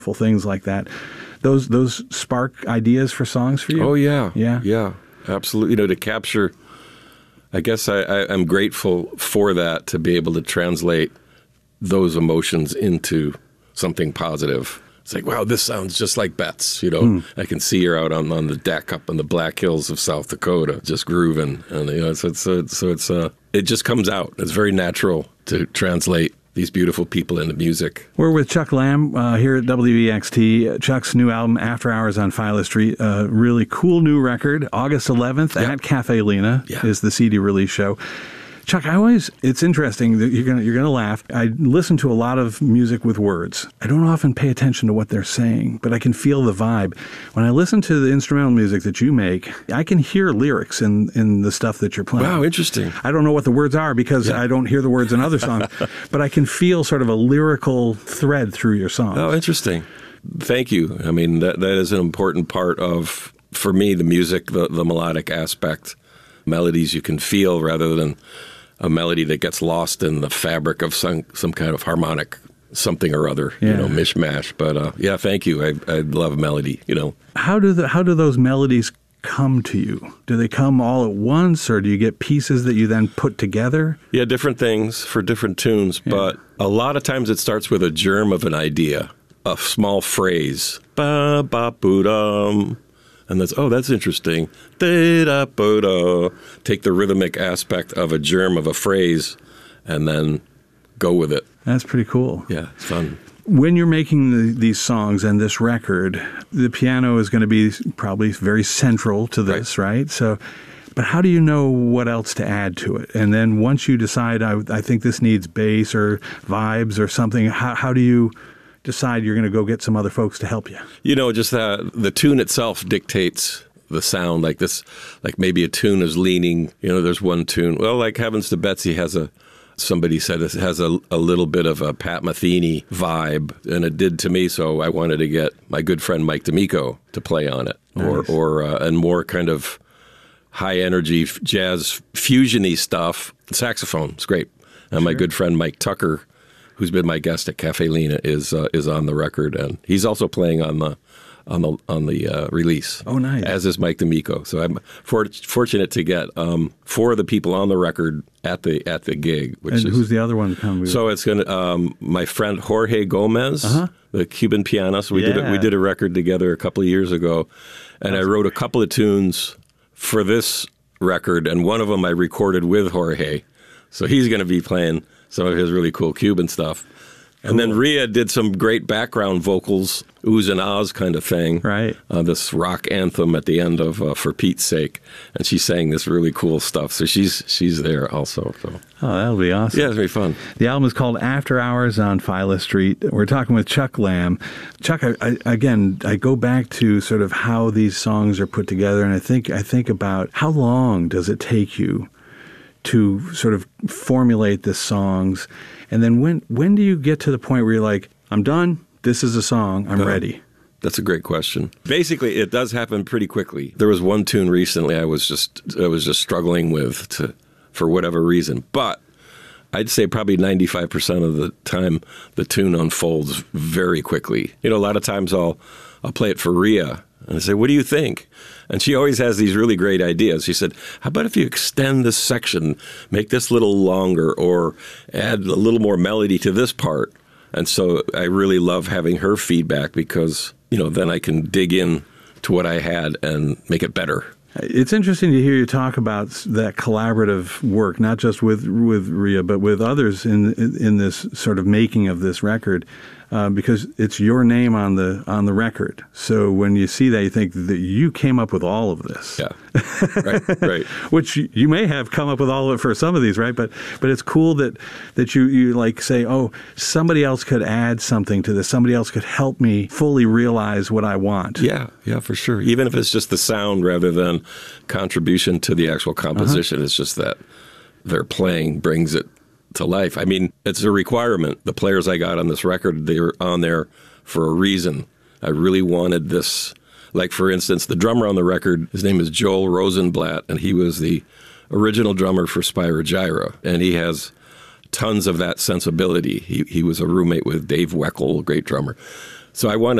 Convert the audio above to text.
things like that. Those spark ideas for songs for you? Oh, yeah. Yeah. Yeah, absolutely. To capture, I guess I'm grateful for that, to be able to translate those emotions into something positive. It's like, wow, this sounds just like Beth's, I can see her out on the deck up in the Black Hills of South Dakota, just grooving. And, it just comes out. It's very natural to translate these beautiful people into music. We're with Chuck Lamb here at WVXT. Chuck's new album, After Hours on Philo Street, a really cool new record. August 11th at Cafe Lena is the CD release show. Chuck, it's interesting that you're gonna laugh. I listen to a lot of music with words. I don't often pay attention to what they're saying, but I can feel the vibe. When I listen to the instrumental music that you make, I can hear lyrics in the stuff that you're playing. Wow, interesting. I don't know what the words are because I don't hear the words in other songs, but I can feel sort of a lyrical thread through your songs. Oh, interesting. Thank you. I mean, that is an important part of, for me, the music, the melodic aspect. Melodies you can feel rather than a melody that gets lost in the fabric of some kind of harmonic something or other, mishmash. But thank you. I love melody, How do those melodies come to you? Do they come all at once, or do you get pieces that you then put together? Yeah, different things for different tunes, but a lot of times it starts with a germ of an idea, a small phrase. Ba ba boo dum. And that's interesting. Da-da-bo-da. Take the rhythmic aspect of a germ of a phrase and then go with it. That's pretty cool. Yeah, it's fun. When you're making these songs and this record, the piano is going to be probably very central to this, right? So, but how do you know what else to add to it? And then once you decide, I think this needs bass or vibes or something, how do you decide you're going to go get some other folks to help you? Just that the tune itself dictates the sound. Like this, like maybe a tune is leaning, there's one tune. Well, like Heavens to Betsy somebody said it has a little bit of a Pat Metheny vibe, and it did to me, so I wanted to get my good friend Mike D'Amico to play on it. Nice. And more kind of high energy jazz fusiony stuff. Saxophone, it's great. And my good friend Mike Tucker, who's been my guest at Cafe Lena, is on the record, and he's also playing on the release. Oh, nice! As is Mike D'Amico. So I'm fortunate to get 4 of the people on the record at the gig. Who's the other one coming? So it's going my friend Jorge Gomez, the Cuban pianist. We did a record together a couple of years ago, and I wrote a couple of tunes for this record, and one of them I recorded with Jorge. So he's going to be playing some of his really cool Cuban stuff. And then Rhea did some great background vocals, oohs and ahs kind of thing. Right. This rock anthem at the end of For Pete's Sake. And she sang this really cool stuff. So she's there also. So. Oh, that'll be awesome. Yeah, it's very fun. The album is called After Hours on Philo Street. We're talking with Chuck Lamb. Chuck, I go back to sort of how these songs are put together, and I think about how long does it take you to sort of formulate the songs, and then when do you get to the point where you're like, I'm done, this is a song, I'm ready? That's a great question. Basically, it does happen pretty quickly. There was one tune recently I was just struggling with for whatever reason, but I'd say probably 95% of the time the tune unfolds very quickly. A lot of times I'll play it for Rhea, and I say, what do you think? And she always has these really great ideas. She said, how about if you extend this section, make this a little longer, or add a little more melody to this part? And so I really love having her feedback because, then I can dig in to what I had and make it better. It's interesting to hear you talk about that collaborative work, not just with Rhea, but with others in this sort of making of this record, because it's your name on the record. So when you see that, you think that you came up with all of this. Yeah, right. Which you may have come up with all of it for some of these, right? But it's cool that you like say, oh, somebody else could add something to this. Somebody else could help me fully realize what I want. Yeah, for sure. Even if it's just the sound rather than contribution to the actual composition, it's just that their playing brings it to life. I mean, it's a requirement. The players I got on this record, they were on there for a reason. I really wanted this. Like, for instance, the drummer on the record, his name is Joel Rosenblatt, and he was the original drummer for Spyro Gyra, and he has tons of that sensibility. He was a roommate with Dave Weckl, a great drummer. So I want